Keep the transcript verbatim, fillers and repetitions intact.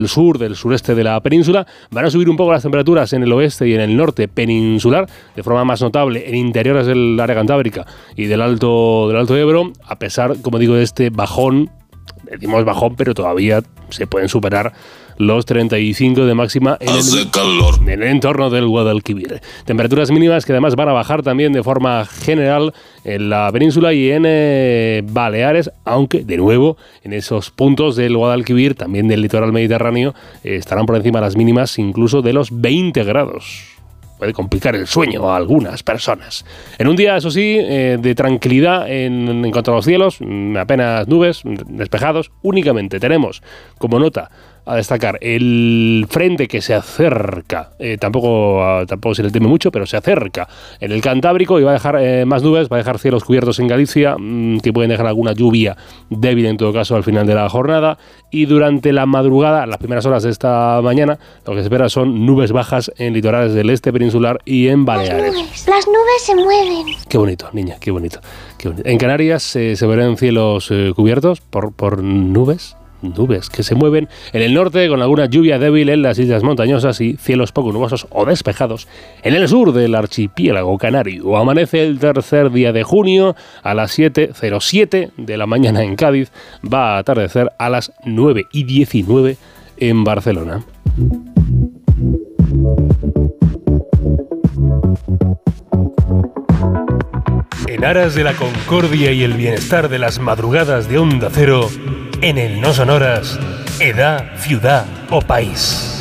el sur, del sureste de la península. Van a subir un poco las temperaturas en el oeste y en el norte peninsular, de forma más notable en interiores del área cantábrica y del Alto, del Alto Ebro, a pesar, como digo, de este bajón. Decimos bajón, pero todavía se pueden superar los treinta y cinco de máxima en el, en el entorno del Guadalquivir. Temperaturas mínimas que además van a bajar también de forma general en la península y en eh, Baleares, aunque de nuevo en esos puntos del Guadalquivir, también del litoral mediterráneo, eh, estarán por encima las mínimas incluso de los veinte grados. Puede complicar el sueño a algunas personas. En un día, eso sí, eh, de tranquilidad en, en cuanto a los cielos, apenas nubes, despejados. Únicamente tenemos como nota a destacar el frente que se acerca, eh, tampoco, tampoco se le teme mucho, pero se acerca en el Cantábrico y va a dejar eh, más nubes, va a dejar cielos cubiertos en Galicia, mmm, que pueden dejar alguna lluvia débil en todo caso al final de la jornada, y durante la madrugada, las primeras horas de esta mañana, lo que se espera son nubes bajas en litorales del este peninsular y en Baleares. Las nubes, las nubes se mueven. Qué bonito, niña, qué bonito. Qué bonito. En Canarias eh, se verán cielos eh, cubiertos por, por nubes. Nubes que se mueven en el norte con alguna lluvia débil en las islas montañosas y cielos poco nubosos o despejados en el sur del archipiélago canario. Amanece el tercer día de junio a las siete cero siete de la mañana en Cádiz. Va a atardecer a las nueve y diecinueve en Barcelona. En aras de la concordia y el bienestar de las madrugadas de Onda Cero, en el No Sonoras, edad, ciudad o país.